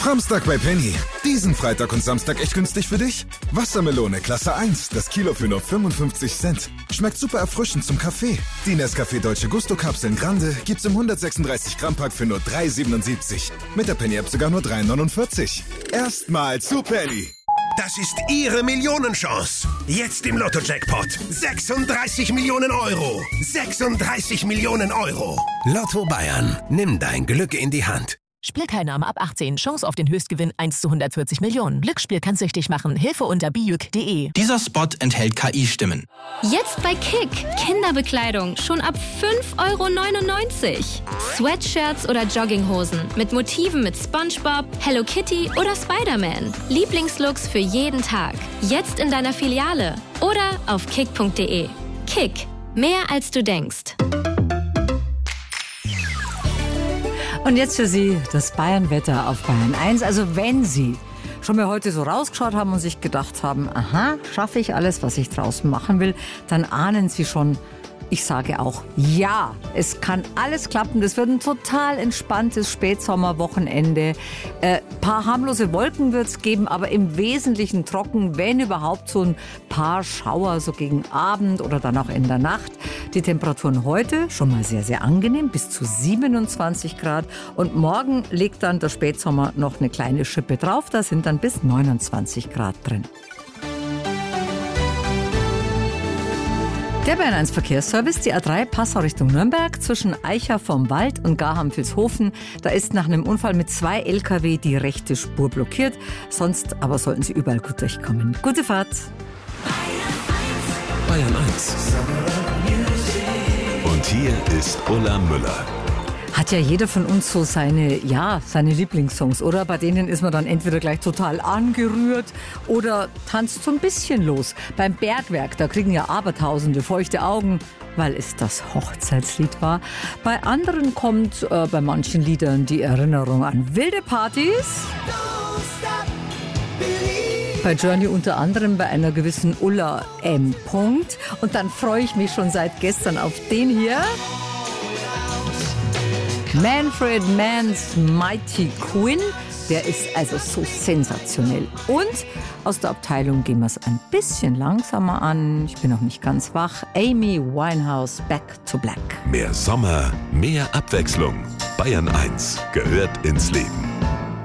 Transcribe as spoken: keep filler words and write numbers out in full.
Samstag bei Penny. Diesen Freitag und Samstag echt günstig für dich? Wassermelone Klasse eins, das Kilo für nur fünfundfünfzig Cent. Schmeckt super erfrischend zum Kaffee. Die Nescafé Dolce Gusto Kapseln Grande gibt's im hundertsechsunddreißig Gramm Pack für nur drei siebenundsiebzig. Mit der Penny App sogar nur drei neunundvierzig. Erstmal zu Penny. Das ist Ihre Millionenchance. Jetzt im Lotto-Jackpot. sechsunddreißig Millionen Euro. sechsunddreißig Millionen Euro. Lotto Bayern. Nimm dein Glück in die Hand. Spielteilnahme ab achtzehn. Chance auf den Höchstgewinn eins zu hundertvierzig Millionen. Glücksspiel kann süchtig machen. Hilfe unter bijuk punkt de. Dieser Spot enthält K I-Stimmen. Jetzt bei Kick. Kinderbekleidung schon ab fünf Euro neunundneunzig. Sweatshirts oder Jogginghosen mit Motiven mit SpongeBob, Hello Kitty oder Spider-Man. Lieblingslooks für jeden Tag. Jetzt in deiner Filiale oder auf kick punkt de. Kick. Mehr als du denkst. Und jetzt für Sie das Bayern-Wetter auf Bayern eins. Also wenn Sie schon mal heute so rausgeschaut haben und sich gedacht haben, aha, schaffe ich alles, was ich draußen machen will, dann ahnen Sie schon, ich sage auch ja, es kann alles klappen. Das wird ein total entspanntes Spätsommerwochenende. Äh, paar harmlose Wolken wird es geben, aber im Wesentlichen trocken, wenn überhaupt so ein paar Schauer so gegen Abend oder dann auch in der Nacht. Die Temperaturen heute schon mal sehr, sehr angenehm, bis zu siebenundzwanzig Grad. Und morgen legt dann der Spätsommer noch eine kleine Schippe drauf. Da sind dann bis neunundzwanzig Grad drin. Der Bayern eins Verkehrsservice, die A drei Passau Richtung Nürnberg zwischen Eicher vom Wald und Garham-Vilshofen. Da ist nach einem Unfall mit zwei L K W die rechte Spur blockiert. Sonst aber sollten Sie überall gut durchkommen. Gute Fahrt. Bayern eins. Und hier ist Ulla Müller. Hat ja jeder von uns so seine, ja, seine Lieblingssongs, oder? Bei denen ist man dann entweder gleich total angerührt oder tanzt so ein bisschen los. Beim Bergwerk, da kriegen ja Abertausende feuchte Augen, weil es das Hochzeitslied war. Bei anderen kommt äh, bei manchen Liedern die Erinnerung an wilde Partys. Bei Journey unter anderem bei einer gewissen Ulla M. Punkt. Und dann freue ich mich schon seit gestern auf den hier. Manfred Mann's Mighty Quinn, der ist also so sensationell. Und aus der Abteilung gehen wir es ein bisschen langsamer an. Ich bin noch nicht ganz wach. Amy Winehouse, Back to Black. Mehr Sommer, mehr Abwechslung. Bayern eins gehört ins Leben.